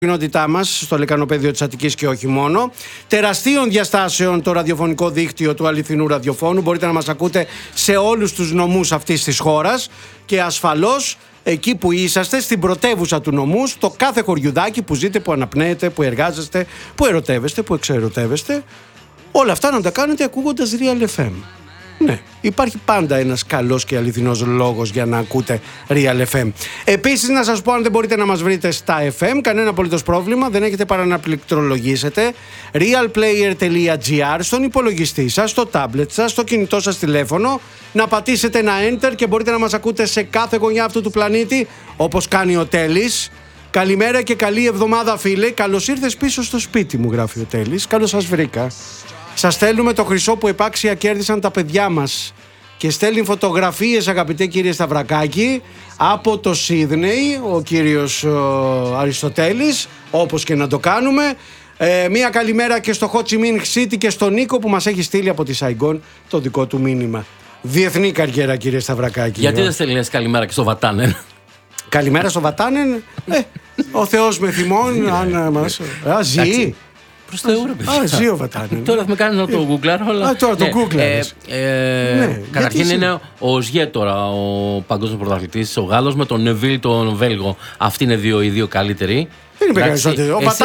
κοινότητά μας στο λεκανοπέδιο της Αττικής και όχι μόνο. Τεραστίων διαστάσεων το ραδιοφωνικό δίκτυο του αληθινού ραδιοφώνου. Μπορείτε να μας ακούτε σε όλους τους νομούς αυτής της χώρας και ασφαλώς εκεί που είσαστε, στην πρωτεύουσα του νομού, στο κάθε χωριουδάκι που ζείτε, που αναπνέετε, που εργάζεστε, που ερωτεύεστε, που εξερωτεύεστε. Όλα αυτά να τα κάνετε ακούγοντας Real FM. Ναι, υπάρχει πάντα ένας καλός και αληθινός λόγος για να ακούτε Real FM. Επίσης, να σας πω, αν δεν μπορείτε να μας βρείτε στα FM, κανένα απολύτως πρόβλημα, δεν έχετε παρά να πληκτρολογήσετε realplayer.gr στον υπολογιστή σας, στο tablet σας, στο κινητό σας τηλέφωνο, να πατήσετε ένα enter και μπορείτε να μας ακούτε σε κάθε γωνιά αυτού του πλανήτη, όπως κάνει ο Τέλης. Καλημέρα και καλή εβδομάδα, φίλε. Καλώς ήρθες πίσω στο σπίτι μου, γράφει ο Τέλης. Καλώς σας βρήκα. Σας στέλνουμε το χρυσό που επάξια κέρδισαν τα παιδιά μας. Και στέλνει φωτογραφίες, αγαπητέ κύριε Σταυρακάκη, από το Σίδνεϊ, ο κύριος Αριστοτέλης, όπως και να το κάνουμε. Μία καλημέρα και στο Ho Chi Minh City και στον Νίκο που μας έχει στείλει από τη Σαϊγκόν το δικό του μήνυμα. Διεθνή καριέρα, κύριε Σταυρακάκη. Γιατί δεν στέλνεις καλημέρα και στο Βατάνεν? Καλημέρα στο Βατάνεν. Ο Θεός με θυμών, αν μας ζει. Προς Θεού, ρε παιδιά. Ζει ο Βατάνεν. Τώρα θα με κάνει να το γκουγκλάρω, αλλά. Τώρα το γκουγκλάρεις. Καταρχήν είναι ο Σγέ τώρα, ο παγκόσμιος πρωταθλητής, ο Γάλλος με τον Νεβίλ, τον Βέλγο. Αυτοί είναι οι δύο καλύτεροι. Δεν είπε κανείς ότι.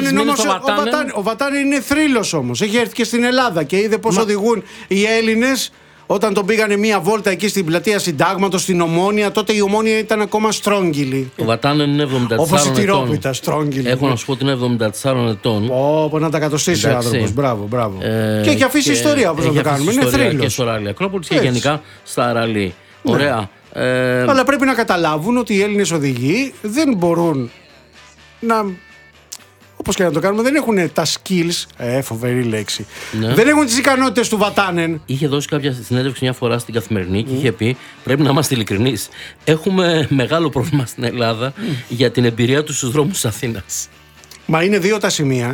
Ο Βατάνεν είναι θρύλος όμως. Έχει έρθει και στην Ελλάδα και είδε πώς οδηγούν οι Έλληνες. Όταν τον πήγανε μία βόλτα εκεί στην πλατεία Συντάγματος, στην Ομόνια, τότε η Ομόνια ήταν ακόμα στρόγγυλη. Ο Βατάνεν είναι 74 ετών. Όπως η Τυρόπιτα, στρόγγυλη. Έχω να σου πω ότι είναι 74 ετών. Όπως να τα κατοστήσει ο άνθρωπος. Μπράβο. Και έχει αφήσει ιστορία, όπως να το κάνουμε. Είναι θρύλος. Και στο ράλι Ακρόπολης και γενικά στα ράλι. Ωραία. Αλλά πρέπει να καταλάβουν ότι οι Έλληνες οδηγοί δεν μπορούν να. Όπως και να το κάνουμε, δεν έχουν τα skills. Φοβερή λέξη. Ναι. Δεν έχουν τις ικανότητες του Βατάνεν. Είχε δώσει κάποια συνέντευξη μια φορά στην Καθημερινή και είχε πει: πρέπει να είμαστε ειλικρινείς. Έχουμε μεγάλο πρόβλημα στην Ελλάδα για την εμπειρία του στους δρόμους της Αθήνας. Μα είναι δύο τα σημεία.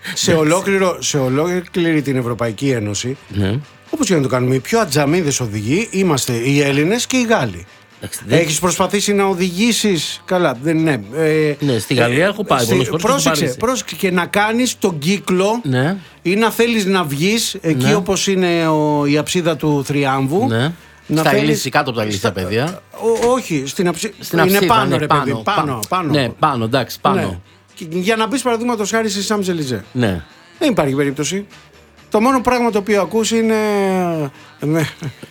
σε ολόκληρη την Ευρωπαϊκή Ένωση. Ναι. Όπως και να το κάνουμε, οι πιο ατζαμίδες οδηγοί είμαστε οι Έλληνες και οι Γάλλοι. Έχεις προσπαθήσει να οδηγήσεις? Καλά, ναι. Ναι, στη Γαλλία έχω πάει πολλές φορές. Πρόσεξε και να κάνεις τον κύκλο, ναι, ή να θέλεις να βγεις εκεί, ναι, όπως είναι η αψίδα του Θριάμβου. Ναι. Στα Ηλίσια, κάτω από τα Ηλίσια, παιδιά. Όχι, στην αψίδα. Είναι πάνω, ναι, ρε παιδί. Πάνω. Ναι, πάνω, εντάξει, πάνω. Ναι. Για να μπεις παραδείγματος χάρη στη Σαμζελιζέ. Ναι. Δεν υπάρχει περίπτωση. Το μόνο πράγμα το οποίο ακούς είναι. Ναι.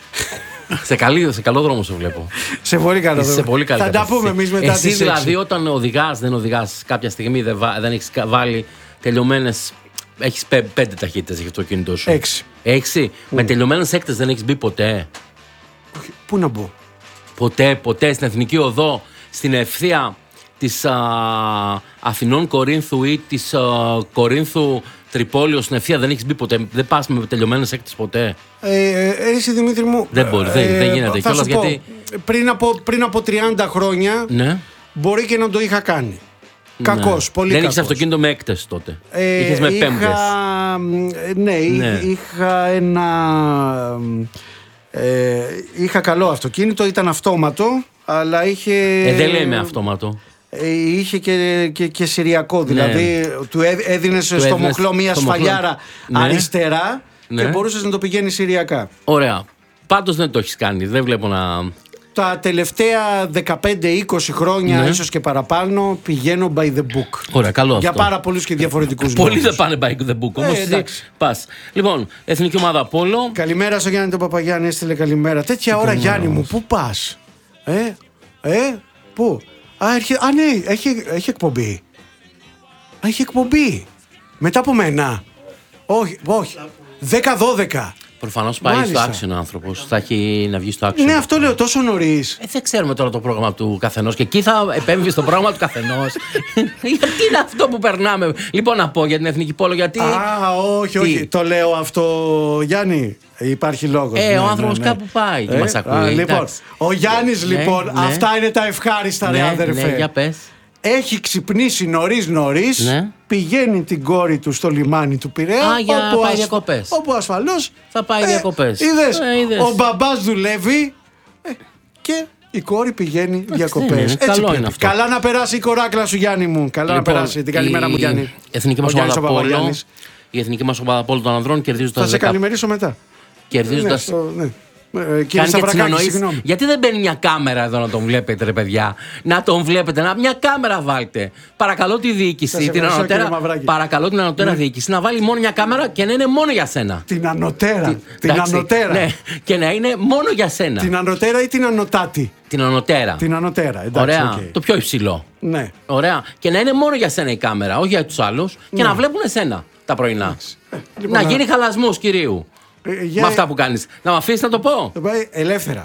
Σε καλό δρόμο σε βλέπω. Σε πολύ καλό δρόμο. Σε πολύ καλή. Θα τα πούμε εμείς μετά. Εσύ δηλαδή όταν δεν οδηγάς κάποια στιγμή, δεν έχεις βάλει τελειωμένες. Έχεις 5 ταχύτητες για το κινητό σου. 6. Με τελειωμένες έκτες δεν έχεις μπει ποτέ? Όχι. Πού να μπω? Ποτέ στην Εθνική Οδό, στην ευθεία της Αθηνών Κορίνθου ή της Κορίνθου Τρυπόλεως, στην ευθεία δεν έχεις μπει ποτέ? Δεν πας με τελειωμένες έκτες ποτέ? Εσύ Δημήτρη μου, δεν μπορεί, δεν γίνεται. Θα σου πω, γιατί πριν από 30 χρόνια, ναι, μπορεί και να το είχα κάνει. Κακός, πολύ κακός. Δεν είχες αυτοκίνητο με έκτες τότε? Είχες με πέμπτες? Ναι, είχα ένα. Είχα καλό αυτοκίνητο, ήταν αυτόματο, αλλά είχε. Δεν λέει με αυτόματο. Είχε και συριακό, δηλαδή ναι, του έδινες στο μοχλό μια σφαλιάρα, ναι, αριστερά, ναι, και μπορούσες να το πηγαίνεις συριακά. Ωραία. Πάντως δεν το έχεις κάνει, δεν βλέπω να. Τα τελευταία 15-20 χρόνια, ναι, ίσως και παραπάνω, πηγαίνω by the book. Ωραία, καλό για αυτό. πάρα πολλούς και διαφορετικούς λόγους. Πολλοί δεν πάνε by the book, όμως πας. Λοιπόν, Εθνική Ομάδα Πόλο. Καλημέρα στο Γιάννη τον Παπαγιάννη, έστειλε καλημέρα. Τέτοια ώρα, Γιάννη μου, πού πας? Πού? Ναι, έχει εκπομπή. Έχει εκπομπή. Μετά από μένα. Όχι. 10-12. Προφανώς πάει στο άξιο ο άνθρωπος. Θα έχει να βγει στο άξιο. Ναι, αυτό λέω, τόσο νωρίς. Δεν ξέρουμε τώρα το πρόγραμμα του καθενός. Και εκεί θα επέμβει στο πρόγραμμα του καθενός. Γιατί είναι αυτό που περνάμε? Λοιπόν, να πω για την Εθνική Πόλο, γιατί. Όχι. Το λέω αυτό, Γιάννη. Υπάρχει λόγος. Ο άνθρωπος κάπου πάει και μας ακούει. Λοιπόν, ο Γιάννης, λοιπόν, αυτά είναι τα ευχάριστα, ρε αδερφέ. Ναι, για πες. Έχει ξυπνήσει νωρίς, ναι, πηγαίνει την κόρη του στο λιμάνι του Πειραιά, όπου ασφαλώς θα πάει διακοπές. Είδες, ο μπαμπάς δουλεύει και Η κόρη πηγαίνει διακοπές. Καλό είναι αυτό. Καλά να περάσει η κοράκλα σου, Γιάννη μου. Καλά να περάσει. Την καλημέρα μου, Γιάννη. Η εθνική μας ομάδα πόλο των ανδρών κερδίζει το 10. Θα σε καλημερίσω μετά. Κερδίζοντας. Κύριε Σταυρακάκη, συγγνώμη. Γιατί δεν μπαίνει μια κάμερα εδώ να τον βλέπετε, ρε παιδιά? Να τον βλέπετε, μια κάμερα βάλτε. Παρακαλώ τη διοίκηση, παρακαλώ την ανωτέρα διοίκηση να βάλει μόνο μια κάμερα και να είναι μόνο για σένα. Την ανωτέρα. Ναι, και να είναι μόνο για σένα. Την ανωτέρα ή την ανωτάτη? Την ανωτέρα. Την ανωτέρα, εντάξει. Ωραία. Okay. Το πιο υψηλό. Ναι. Ωραία. Και να είναι μόνο για σένα η κάμερα, όχι για τους άλλους. Και να βλέπουν εσένα τα πρωινά. Λοιπόν, να γίνει χαλασμός, κυρίου. Με αυτά που κάνεις. Να με αφήσεις να το πω. Ελεύθερα.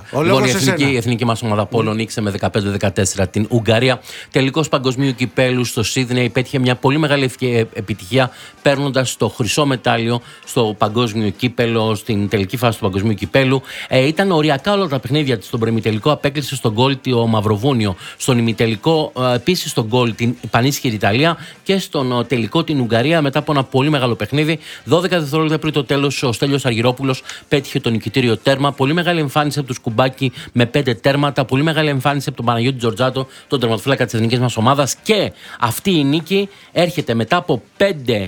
Η εθνική μας ομάδα πόλο νίκησε με 15-14 την Ουγγαρία. Τελικός παγκοσμίου κυπέλου στο Σίδνεϊ. Πέτυχε μια πολύ μεγάλη επιτυχία, παίρνοντας το χρυσό μετάλλιο στο παγκόσμιο κύπελο, στην τελική φάση του παγκοσμίου κυπέλου. Ήταν οριακά όλα τα παιχνίδια της. Στον προημιτελικό απέκλεισε στον γκολ το Μαυροβούνιο. Στον ημιτελικό επίσης στον γκολ την πανίσχυρη Ιταλία. Και στον τελικό την Ουγγαρία μετά από ένα πολύ μεγάλο παιχνίδι. 12 δευτερόλεπτα πριν το τέλος, ο Στέλιος Αργυρόπουλος πέτυχε το νικητήριο τέρμα. Πολύ μεγάλη εμφάνιση από το Σκουμπάκι με 5 τέρματα. Πολύ μεγάλη εμφάνιση από τον Παναγιώτη Τζορτζάτο, τον τερματοφύλακα της εθνικής μας ομάδας. Και αυτή η νίκη έρχεται μετά από 5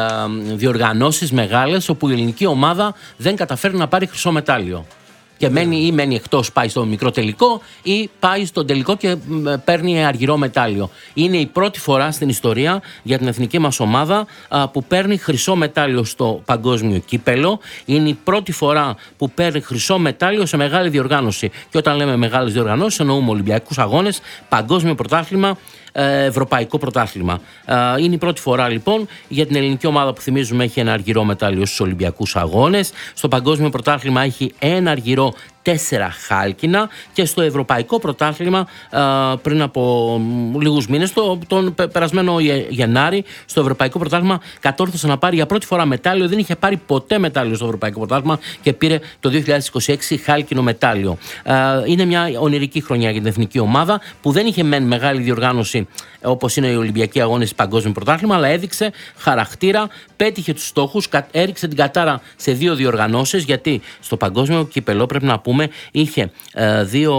διοργανώσεις μεγάλες, όπου η ελληνική ομάδα δεν καταφέρει να πάρει χρυσό μετάλλιο. Και μένει εκτός, πάει στο μικρό τελικό ή πάει στο τελικό και παίρνει αργυρό μετάλλιο. Είναι η πρώτη φορά στην ιστορία για την εθνική μας ομάδα που παίρνει χρυσό μετάλλιο στο παγκόσμιο κύπελο. Είναι η πρώτη φορά που παίρνει χρυσό μετάλλιο σε μεγάλη διοργάνωση. Και όταν λέμε μεγάλες διοργανώσεις εννοούμε Ολυμπιακούς Αγώνες, παγκόσμιο πρωτάθλημα, ευρωπαϊκό πρωτάθλημα. Είναι η πρώτη φορά λοιπόν για την ελληνική ομάδα που θυμίζουμε έχει ένα αργυρό μετάλλιο στους Ολυμπιακούς Αγώνες. Στο παγκόσμιο πρωτάθλημα έχει ένα αργυρό, 4 χάλκινα, και στο ευρωπαϊκό πρωτάθλημα πριν από λίγους μήνες, τον περασμένο Γενάρη, στο ευρωπαϊκό πρωτάθλημα κατόρθωσε να πάρει για πρώτη φορά μετάλλιο. Δεν είχε πάρει ποτέ μετάλλιο στο ευρωπαϊκό πρωτάθλημα και πήρε το 2026 χάλκινο μετάλλιο. Είναι μια ονειρική χρονιά για την εθνική ομάδα που δεν είχε μεν μεγάλη διοργάνωση όπως είναι οι Ολυμπιακοί Αγώνες, παγκόσμιο πρωτάθλημα, αλλά έδειξε χαρακτήρα, πέτυχε τους στόχους, έριξε την κατάρα σε 2 διοργανώσεις, γιατί στο παγκόσμιο κύπελο πρέπει να πούμε είχε 2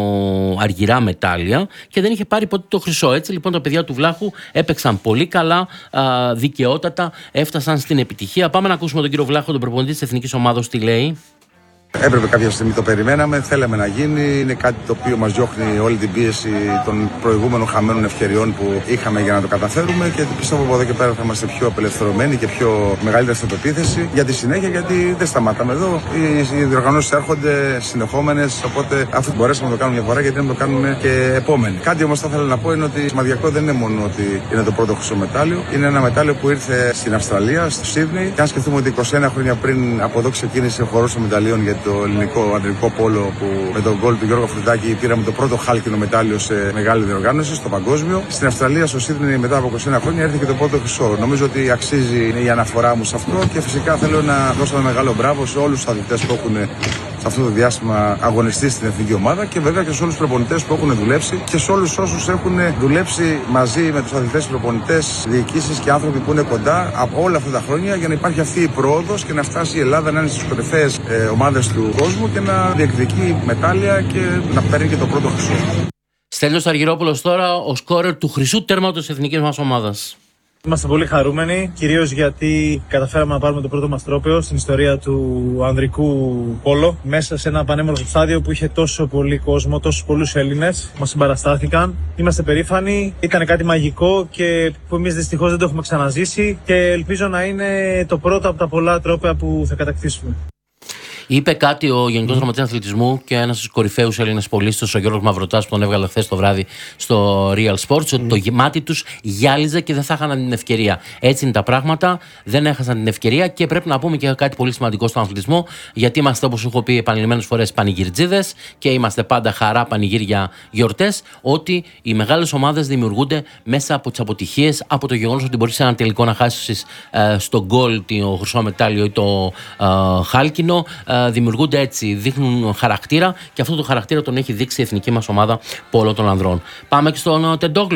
αργυρά μετάλλια και δεν είχε πάρει ποτέ το χρυσό. Έτσι λοιπόν τα παιδιά του Βλάχου έπαιξαν πολύ καλά, δικαιότατα, έφτασαν στην επιτυχία. Πάμε να ακούσουμε τον κύριο Βλάχο, τον προπονητή της εθνικής ομάδος, τι λέει. Έπρεπε κάποια στιγμή, το περιμέναμε, θέλαμε να γίνει. Είναι κάτι το οποίο μας διώχνει όλη την πίεση των προηγούμενων χαμένων ευκαιριών που είχαμε για να το καταφέρουμε, και πιστεύω από εδώ και πέρα θα είμαστε πιο απελευθερωμένοι και πιο μεγαλύτερη αυτοπεποίθηση για τη συνέχεια, γιατί δεν σταματάμε εδώ. Οι διοργανώσεις έρχονται συνεχόμενες, οπότε αφού μπορέσαμε να το κάνουμε μια φορά, γιατί να το κάνουμε και επόμενη. Κάτι όμως θα ήθελα να πω είναι ότι σημαντικό δεν είναι μόνο ότι είναι το πρώτο χρυσό μετάλλιο. Είναι ένα μετάλλιο που ήρθε στην Αυστραλία, στο Σίδνεϊ, και αν σκεφτούμε ότι 21 χρόνια πριν από εδώ ξεκίνησε ο χορός των μεταλλίων για το ελληνικό αντρικό πόλο, που με τον γκολ του Γιώργου Φρυδάκη πήραμε το πρώτο χάλκινο μετάλλιο σε μεγάλη διοργάνωση στο παγκόσμιο. Στην Αυστραλία, στο Σίδνεϊ, μετά από 21 χρόνια έρθει και το πρώτο χρυσό. Νομίζω ότι αξίζει η αναφορά μου σε αυτό, και φυσικά θέλω να δώσω ένα μεγάλο μπράβο σε όλους τους αθλητές που έχουν σε αυτό το διάστημα αγωνιστεί στην εθνική ομάδα, και βέβαια και σε όλους τους προπονητές που έχουν δουλέψει και σε όλους όσους έχουν δουλέψει μαζί με τους αθλητές, προπονητές, διοικήσεις και άνθρωποι που είναι κοντά από όλα αυτά τα χρόνια, για να υπάρχει αυτή η πρόοδος και να φτάσει η Ελλάδα να είναι στις κορυφαίες ομάδες του κόσμου και να διεκδικεί μετάλλια και να παίρνει και το πρώτο χρυσό. Στέλιος Αργυρόπουλος τώρα, ο σκόρερ του χρυσού τέρματος της εθνικής μας ομάδας. Είμαστε πολύ χαρούμενοι, κυρίως γιατί καταφέραμε να πάρουμε το πρώτο μας τρόπαιο στην ιστορία του ανδρικού πόλο, μέσα σε ένα πανέμορφο στάδιο που είχε τόσο πολύ κόσμο, τόσους πολλούς Έλληνες που μας συμπαραστάθηκαν. Είμαστε περήφανοι, ήταν κάτι μαγικό και που εμείς δυστυχώς δεν το έχουμε ξαναζήσει, και ελπίζω να είναι το πρώτο από τα πολλά τρόπαια που θα κατακτήσουμε. Είπε κάτι ο Γενικός Γραμματέας Αθλητισμού και ένας στους κορυφαίους Έλληνες πολίστες, ο Γιώργος Μαυροτάς, που τον έβγαλε χθες το βράδυ στο Real Sports, ότι το γεμάτι τους γυάλιζε και δεν θα είχαν την ευκαιρία. Έτσι είναι τα πράγματα, δεν έχασαν την ευκαιρία, και πρέπει να πούμε και κάτι πολύ σημαντικό στον αθλητισμό, γιατί είμαστε, όπως έχω πει επανειλημμένες φορές, πανηγυρτζίδες και είμαστε πάντα χαρά, πανηγύρια, γιορτές, ότι οι μεγάλες ομάδες δημιουργούνται μέσα από τις αποτυχίες, από το γεγονός ότι μπορείς σε ένα τελικό να χάσεις στο γκολ το χρυσό μετάλλιο ή το χάλκινο. Δημιουργούνται έτσι, δείχνουν χαρακτήρα, και αυτό το χαρακτήρα τον έχει δείξει η εθνική μας ομάδα πόλο των ανδρών. Πάμε και στον Τεντόγλου.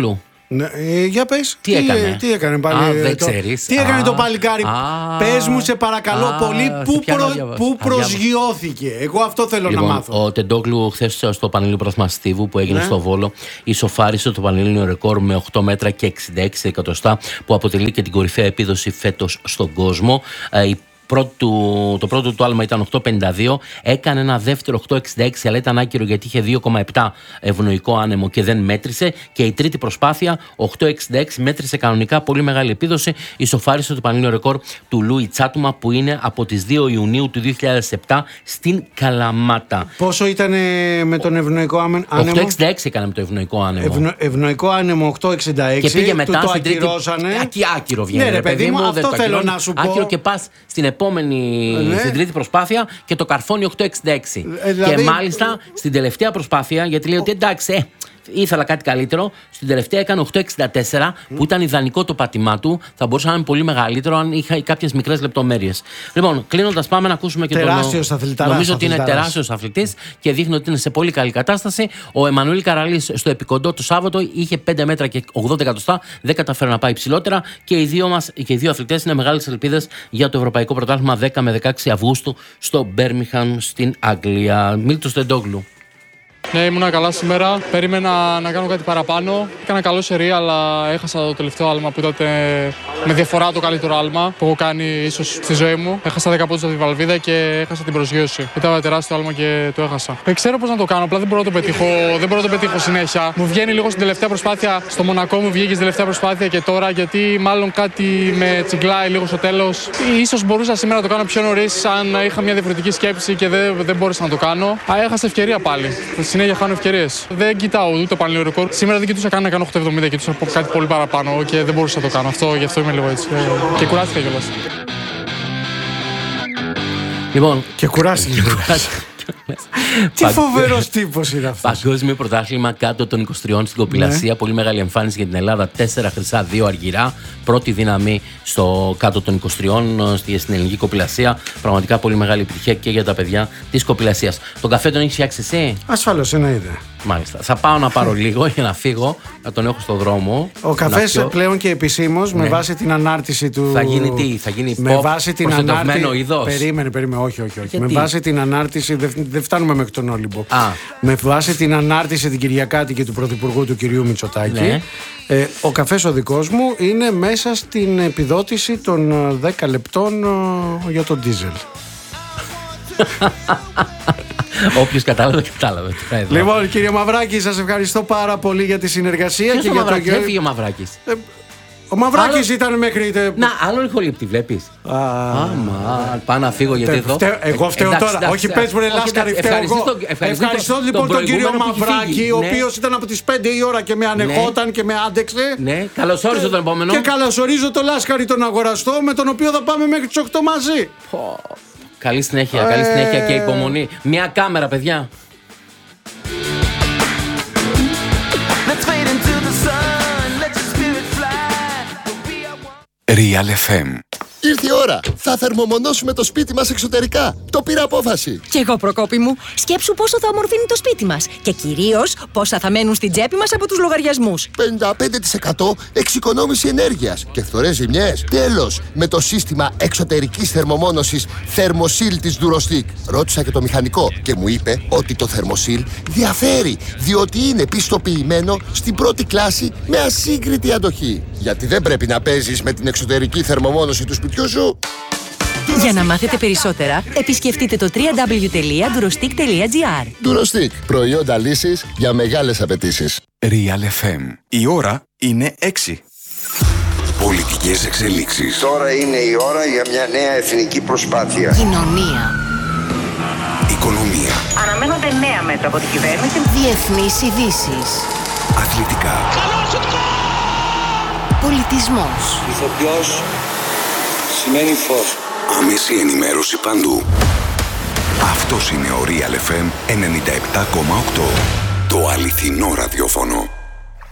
Ναι, για πες. Τι έκανε πάλι. Δεν ξέρεις. Τι έκανε το παλικάρι. Πες μου σε παρακαλώ πολύ πού προσγειώθηκε. Εγώ αυτό θέλω να μάθω. Ο Τεντόγλου χθες στο Πανελλήνιο Πρωταθλημα που έγινε στο Βόλο ισοφάρισε το Πανελλήνιο ρεκόρ με 8 μέτρα και 66 εκατοστά, που αποτελεί και την κορυφαία επίδοση φέτος στον κόσμο. Το πρώτο του άλμα ήταν 8,52, έκανε ένα δεύτερο 8,66, αλλά ήταν άκυρο γιατί είχε 2,7 ευνοϊκό άνεμο και δεν μέτρησε. Και η τρίτη προσπάθεια, 8,66, μέτρησε κανονικά, πολύ μεγάλη επίδοση. Ισοφάρισε το πανελλήνιο ρεκόρ του Λούι Τσάτουμα, που είναι από τις 2 Ιουνίου του 2007 στην Καλαμάτα. Πόσο ήταν με τον ευνοϊκό άνεμο? 8,66 έκανε με το ευνοϊκό άνεμο. Ευνοϊκό άνεμο 8,66. Και πήγε μετά στην τρίτη. Άκυρο βγαίνει. Ναι, ρε παιδί μου, αυτό θέλω να σου πω. Άκυρο και πας στην στην τρίτη προσπάθεια και το καρφώνει 8,66. Και μάλιστα στην τελευταία προσπάθεια, γιατί λέει ότι εντάξει, ήθελα κάτι καλύτερο. Στην τελευταία έκανε 8,64, που ήταν ιδανικό το πάτημά του. Θα μπορούσε να είναι πολύ μεγαλύτερο αν είχα κάποιες μικρές λεπτομέρειες. Λοιπόν, κλείνοντας, πάμε να ακούσουμε και νομίζω ότι είναι τεράστιος αθλητής και δείχνει ότι είναι σε πολύ καλή κατάσταση. Ο Εμμανουήλ Καραλής στο Επικοντό το Σάββατο είχε 5 μέτρα και 80 εκατοστά. Δεν καταφέρει να πάει ψηλότερα. Και οι δύο αθλητές είναι μεγάλες ελπίδες για το Ευρωπαϊκό Πρωτάθλημα 10 με 16 Αυγούστου στο Μπέρμιχαμ στην Αγγλία. Μίλτος Τεντόγλου. Ναι, ήμουνα καλά σήμερα. Περίμενα να κάνω κάτι παραπάνω. Έκανα καλό σερί, αλλά έχασα το τελευταίο άλμα που ήταν με διαφορά το καλύτερο άλμα που έχω κάνει ίσως στη ζωή μου. Έχασα 10 πόντους από τη βαλβίδα και έχασα την προσγείωση. Ήταν τεράστιο άλμα και το έχασα. Δεν ξέρω πώς να το κάνω, απλά δεν μπορώ να το πετύχω συνέχεια. Μου βγαίνει λίγο στην τελευταία προσπάθεια. Στο Μονακό μου βγήκε στην τελευταία προσπάθεια και τώρα, γιατί μάλλον κάτι με τσιγκλάει λίγο στο τέλος. Ίσως μπορούσα σήμερα να το κάνω πιο νωρίς, αν είχα μια διαφορετική σκέψη και δεν μπόρεσα να το κάνω. Έχασα ευκαιρία πάλι. Συνέχεια χάνω ευκαιρίες. Δεν κοιτάω ούτε το πανελλήνιο ρεκόρ. Σήμερα δεν κοιτούσα καν να κάνω 8,70, κοιτούσα κάτι πολύ παραπάνω και δεν μπορούσα να το κάνω. Γι' αυτό είμαι λίγο έτσι. Και κουράστηκα κιόλας. Λοιπόν, και κουράστηκε. Τι φοβερός τύπος είναι αυτός. Παγκόσμιο πρωτάθλημα κάτω των 23 στην κοπηλασία. Πολύ μεγάλη εμφάνιση για την Ελλάδα. 4 χρυσά, 2 αργυρά. Πρώτη δύναμη στο κάτω των 23 στην ελληνική κοπηλασία. Πραγματικά πολύ μεγάλη επιτυχία και για τα παιδιά της κοπηλασίας. Τον καφέ τον έχεις φτιάξει εσύ? Ασφαλώς, εννοείται. Μάλιστα. Θα πάω να πάρω λίγο για να φύγω, να τον έχω στο δρόμο. Ο καφές πλέον και επισήμως, με βάση την ανάρτηση του. Θα γίνει τι, θα γίνει με βάση την ανάρτηση. Είδος. Περίμενε, όχι. Με βάση την ανάρτηση. Δεν φτάνουμε μέχρι τον Όλυμπο. Με βάση την ανάρτηση την Κυριακάτικη του Πρωθυπουργού του κυρίου Μητσοτάκη. Ναι. Ο καφές ο δικός μου είναι μέσα στην επιδότηση των 10 λεπτών για τον ντίζελ. Όποιος κατάλαβε. Λοιπόν, κύριε Μαυράκη, σας ευχαριστώ πάρα πολύ για τη συνεργασία. Και για το έφυγε ο Μαυράκης. Ο Μαυράκης ήταν μέχρι. Να, άλλον ηχολήπτη, βλέπεις. Πάω να φύγω γιατί εδώ. Εγώ φταίω τώρα. Όχι, πες μου, Λάσκαρη, φταίω εγώ. Ευχαριστώ λοιπόν τον κύριο Μαυράκη, ο οποίος ήταν από τις 5 η ώρα και με ανεχόταν και με άντεξε. Ναι, καλωσόριζω τον επόμενο. Και καλωσορίζω τον Λάσκαρη τον αγοραστό, με τον οποίο θα πάμε μέχρι τις 8 μαζί. Καλή συνέχεια και υπομονή. Μια κάμερα, παιδιά. Real FM. Ήρθε η ώρα. Θα θερμομονώσουμε το σπίτι μας εξωτερικά. Το πήρα απόφαση. Κι εγώ, Προκόπη μου. Σκέψου πόσο θα ομορφύνει το σπίτι μας. Και κυρίως πόσα θα μένουν στην τσέπη μας από τους λογαριασμούς. 55% εξοικονόμηση ενέργειας και φθορές ζημιές. Τέλος, με το σύστημα εξωτερικής θερμομόνωσης Thermosil της Durostick. Ρώτησα και το μηχανικό και μου είπε ότι το Thermosil διαφέρει, διότι είναι πιστοποιημένο στην πρώτη κλάση με ασύγκριτη αντοχή. Γιατί δεν πρέπει να παίζεις με την εξωτερική θερμομόνωση του σπιτιού σου. Για να μάθετε περισσότερα, επισκεφτείτε το www.durostick.gr. Durostick. Προϊόντα λύσης για μεγάλες απαιτήσεις. Real FM. Η ώρα είναι 6. Πολιτικές εξελίξεις. Τώρα είναι η ώρα για μια νέα εθνική προσπάθεια. Κοινωνία. Οικονομία. Αναμένονται νέα μέτρα από την κυβέρνηση. Διεθνείς ειδήσεις. Αθλητικά. Πολιτισμός. Ηθοποιός σημαίνει φως. Άμεση ενημέρωση παντού. Αυτός είναι ο Real FM 97,8. Το αληθινό ραδιόφωνο.